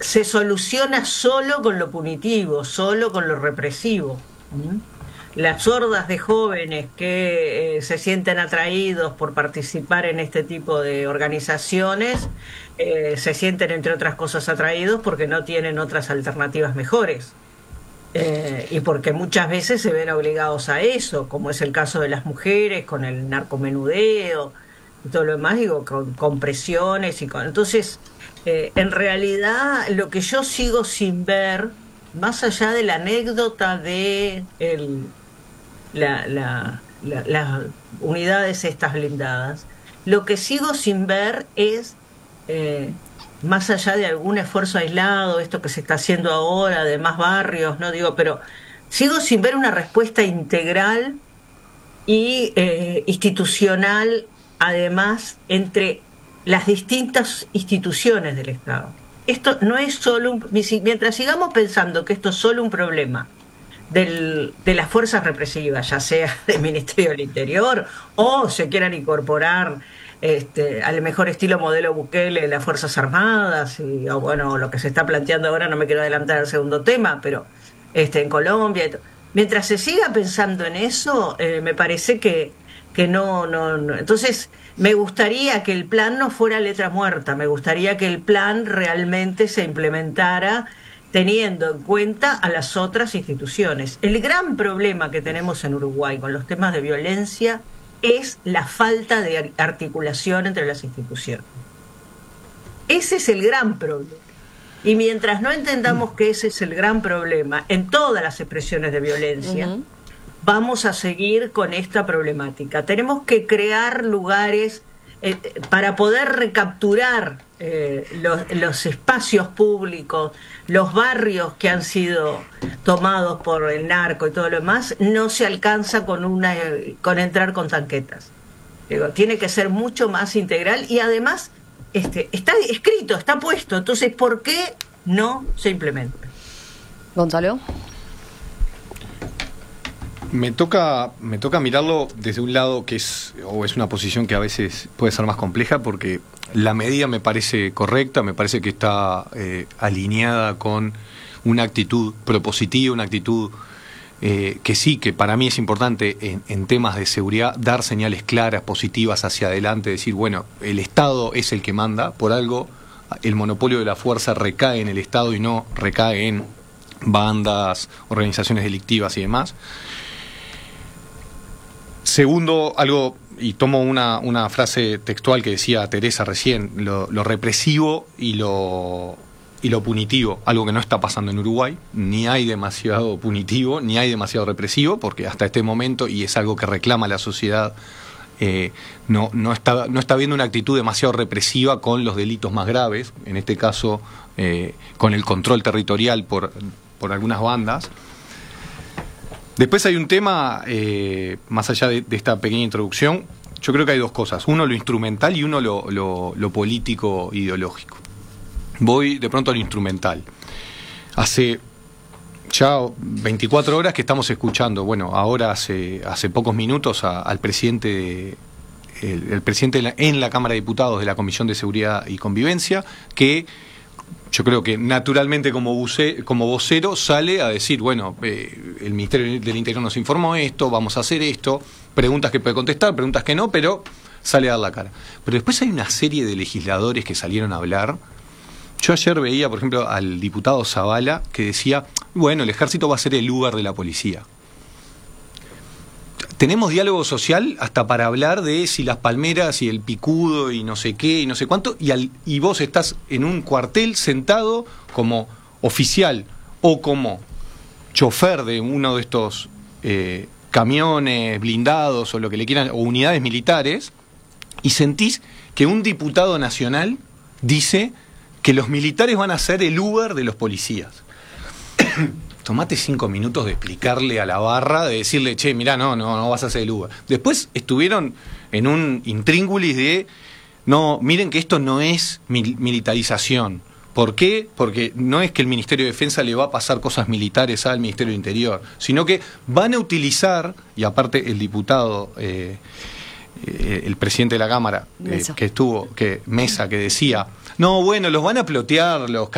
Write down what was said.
se soluciona solo con lo punitivo, solo con lo represivo. ¿Mm? Las hordas de jóvenes que se sienten atraídos por participar en este tipo de organizaciones, se sienten, entre otras cosas, atraídos porque no tienen otras alternativas mejores. Y porque muchas veces se ven obligados a eso, como es el caso de las mujeres, con el narcomenudeo y todo lo demás, digo, con presiones y con... Entonces, en realidad, lo que yo sigo sin ver, más allá de la anécdota de las unidades estas blindadas, lo que sigo sin ver es, más allá de algún esfuerzo aislado, esto que se está haciendo ahora de más barrios, no digo, pero sigo sin ver una respuesta integral y institucional, además, entre las distintas instituciones del Estado. Esto no es solo mientras sigamos pensando que esto es solo un problema de las fuerzas represivas, ya sea del Ministerio del Interior o se quieran incorporar al mejor estilo modelo Bukele las Fuerzas Armadas, o bueno, lo que se está planteando ahora, no me quiero adelantar al segundo tema, pero en Colombia. Mientras se siga pensando en eso, me parece que no. Entonces, me gustaría que el plan no fuera letra muerta, me gustaría que el plan realmente se implementara teniendo en cuenta a las otras instituciones. El gran problema que tenemos en Uruguay con los temas de violencia es la falta de articulación entre las instituciones. Ese es el gran problema. Y mientras no entendamos que ese es el gran problema en todas las expresiones de violencia, vamos a seguir con esta problemática. Tenemos que crear lugares para poder recapturar los espacios públicos, los barrios que han sido tomados por el narco y todo lo demás. No se alcanza con entrar con tanquetas. Digo, tiene que ser mucho más integral y además está escrito, está puesto. Entonces, ¿por qué no se implementa? Gonzalo. Me toca mirarlo desde un lado que es una posición que a veces puede ser más compleja, porque la medida me parece correcta, me parece que está alineada con una actitud propositiva, una actitud que sí, que para mí es importante en temas de seguridad, dar señales claras, positivas hacia adelante, decir, bueno, el Estado es el que manda, por algo el monopolio de la fuerza recae en el Estado y no recae en bandas, organizaciones delictivas y demás. Segundo, algo, y tomo una frase textual que decía Teresa recién, lo represivo y lo punitivo, algo que no está pasando en Uruguay. Ni hay demasiado punitivo, ni hay demasiado represivo, porque hasta este momento, y es algo que reclama la sociedad, no está viendo una actitud demasiado represiva con los delitos más graves, en este caso con el control territorial por algunas bandas. Después hay un tema, más allá de esta pequeña introducción, yo creo que hay dos cosas, uno lo instrumental y uno lo político ideológico. Voy de pronto al instrumental. Hace ya 24 horas que estamos escuchando, bueno, ahora hace pocos minutos al presidente, el presidente en la Cámara de Diputados de la Comisión de Seguridad y Convivencia, que yo creo que naturalmente como vocero sale a decir, bueno, el Ministerio del Interior nos informó esto, vamos a hacer esto, preguntas que puede contestar, preguntas que no, pero sale a dar la cara. Pero después hay una serie de legisladores que salieron a hablar. Yo ayer veía, por ejemplo, al diputado Zavala que decía, bueno, el ejército va a ser el Uber de la policía. Tenemos diálogo social hasta para hablar de si las palmeras y el picudo y no sé qué y no sé cuánto, y vos estás en un cuartel sentado como oficial o como chofer de uno de estos camiones blindados o lo que le quieran, o unidades militares, y sentís que un diputado nacional dice que los militares van a ser el Uber de los policías. Tomate 5 minutos de explicarle a la barra, de decirle, che, mirá, no vas a hacer el Uber. Después estuvieron en un intríngulis de, no, miren que esto no es militarización. ¿Por qué? Porque no es que el Ministerio de Defensa le va a pasar cosas militares al Ministerio de Interior, sino que van a utilizar, y aparte el diputado, el presidente de la Cámara, Mesa, que decía, no, bueno, los van a plotear los